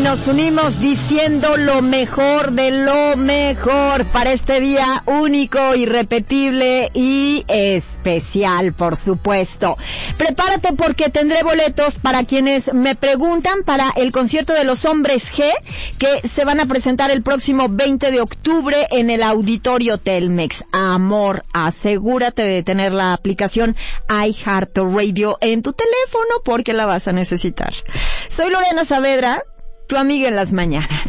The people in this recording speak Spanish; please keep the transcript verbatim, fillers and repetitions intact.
nos unimos diciendo lo mejor de lo mejor para este día único, irrepetible y especial, por supuesto. Prepárate porque tendré boletos para quienes me preguntan para el concierto de los Hombres G, que se van a presentar el próximo veinte de octubre en el Auditorio Telmex. Amor, asegúrate de tener la aplicación iHeartRadio en tu teléfono porque la vas a necesitar. Soy Lorena Saavedra, tu amiga en las mañanas.